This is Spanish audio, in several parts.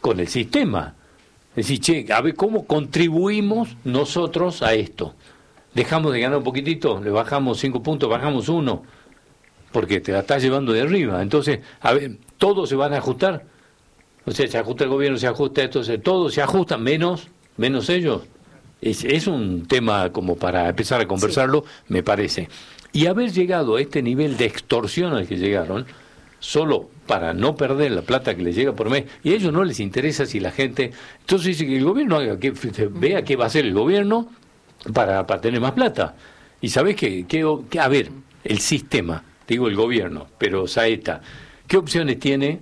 con el sistema. Es decir, che, a ver cómo contribuimos nosotros a esto. Dejamos de ganar un poquitito, le bajamos 5 puntos, bajamos 1, porque te la estás llevando de arriba. Entonces, a ver, todos se van a ajustar. O sea, se ajusta el gobierno, se ajusta esto, todos se ajustan, menos ellos. Es un tema como para empezar a conversarlo, sí, me parece. Y haber llegado a este nivel de extorsión al que llegaron, solo para no perder la plata que les llega por mes, y a ellos no les interesa si la gente... Entonces dice que el gobierno haga, que vea qué va a hacer el gobierno para tener más plata. Y sabés que a ver, el sistema, digo el gobierno, pero Saeta, ¿qué opciones tiene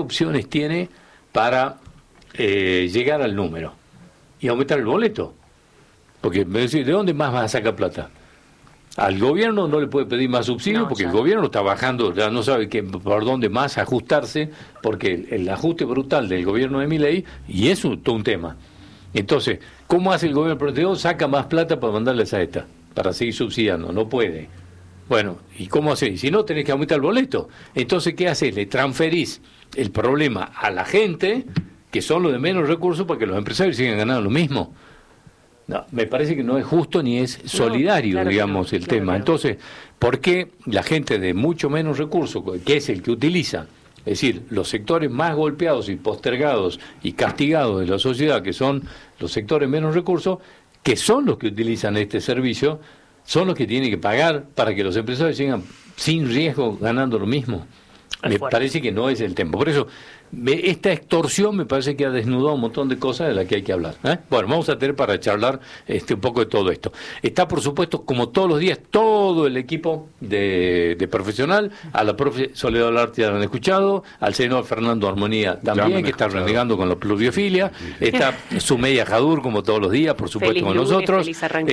para llegar al número y aumentar el boleto? Porque me decís, ¿de dónde más vas a sacar plata? Al gobierno no le puede pedir más subsidio, porque el gobierno está bajando, ya no sabe por dónde más ajustarse, porque el ajuste brutal del gobierno de Milei, y es todo un tema. Entonces, ¿cómo hace el gobierno? Saca más plata para mandarle a Saeta, para seguir subsidiando, no puede. Bueno, ¿y cómo hace? Si no, tenés que aumentar el boleto. Entonces, ¿qué haces? Le transferís el problema a la gente, que son los de menos recursos, para que los empresarios sigan ganando lo mismo. No, me parece que no es justo ni es solidario, claro, digamos, el tema. Claro. Entonces, ¿por qué la gente de mucho menos recursos, que es el que utiliza, es decir, los sectores más golpeados y postergados y castigados de la sociedad, que son los sectores menos recursos, que son los que utilizan este servicio, son los que tienen que pagar para que los empresarios sigan sin riesgo ganando lo mismo? Me parece que no es el tema. Por eso, esta extorsión me parece que ha desnudado un montón de cosas de las que hay que hablar. Bueno, vamos a tener para charlar un poco de todo esto. Está, por supuesto, como todos los días, todo el equipo de profesional, a la profe Soledad Olarte ya lo han escuchado, al senador Fernando Armonía también, que está renegando con la pluviofilia, está Sumeya Jadur, como todos los días, por supuesto, feliz con lunes, nosotros,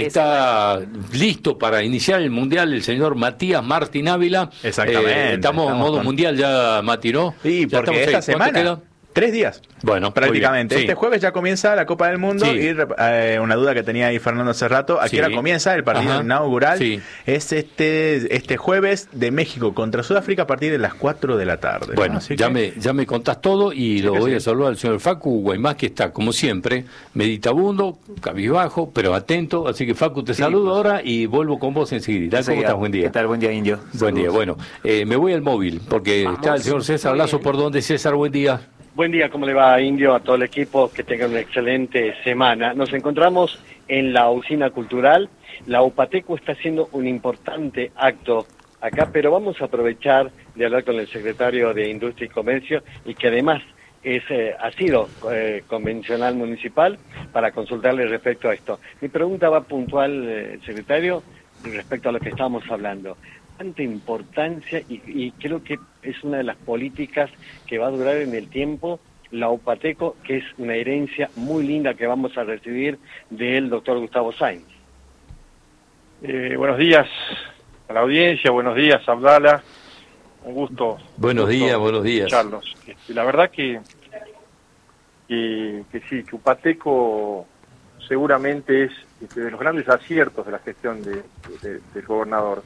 está listo para iniciar el Mundial el señor Matías Martín Ávila. Exactamente. Estamos en modo mundial ya, Mati, ¿no? Sí, ya porque esta semana... 3 días. Bueno, prácticamente. Sí. Este jueves ya comienza la Copa del Mundo, sí, y una duda que tenía ahí Fernando hace rato, aquí ahora comienza el partido inaugural. Sí. Es este jueves de México contra Sudáfrica a partir de las 4 de la tarde. Bueno, ¿no? ya me contás todo y lo voy a saludar al señor Facu Guaymás, que está, como siempre, meditabundo, cabizbajo, pero atento. Así que, Facu, te saludo ahora y vuelvo con vos enseguida. ¿Cómo estás? Buen día. ¿Qué tal? Buen día, Indio. Buen día. Bueno, me voy al móvil porque está el señor César Lazo. ¿Por dónde, César? Buen día. Buen día, ¿cómo le va, Indio? A todo el equipo, que tengan una excelente semana. Nos encontramos en la usina cultural. La UPATECO está haciendo un importante acto acá, pero vamos a aprovechar de hablar con el secretario de Industria y Comercio, y que además ha sido convencional municipal, para consultarle respecto a esto. Mi pregunta va puntual, secretario, respecto a lo que estábamos hablando. Tanta importancia, y creo que es una de las políticas que va a durar en el tiempo, la UPATECO, que es una herencia muy linda que vamos a recibir del doctor Gustavo Sainz. Buenos días a la audiencia, buenos días, Abdala, un gusto. Buenos días. Escucharlos. La verdad que sí, que UPATECO seguramente es de los grandes aciertos de la gestión del gobernador.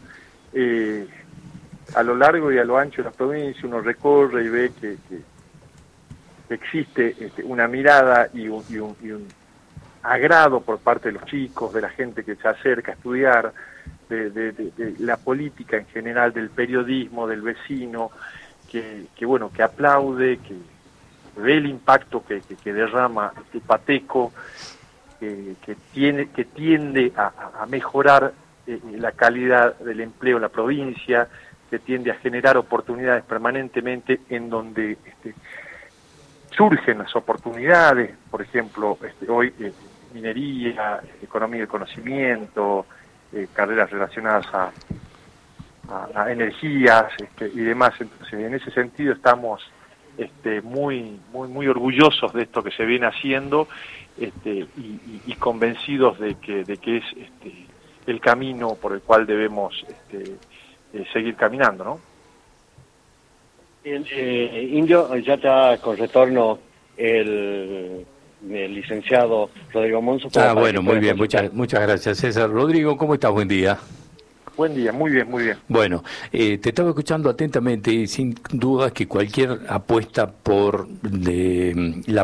A lo largo y a lo ancho de la provincia uno recorre y ve que existe una mirada y un agrado por parte de los chicos, de la gente que se acerca a estudiar, de la política en general, del periodismo, del vecino, que aplaude, que ve el impacto que derrama UPATECO, que tiende a mejorar la calidad del empleo en la provincia, que tiende a generar oportunidades permanentemente en donde surgen las oportunidades, por ejemplo, hoy minería, economía del conocimiento, carreras relacionadas a energías y demás. Entonces, en ese sentido estamos muy orgullosos de esto que se viene haciendo, y convencidos de que es el camino por el cual debemos seguir caminando, ¿no? Indio, ya está con retorno el licenciado Rodrigo Monzo. Bueno, muy bien, muchas gracias, César. Rodrigo, ¿cómo estás? Buen día. Buen día, muy bien, muy bien. Bueno, te estaba escuchando atentamente y sin duda que cualquier apuesta por la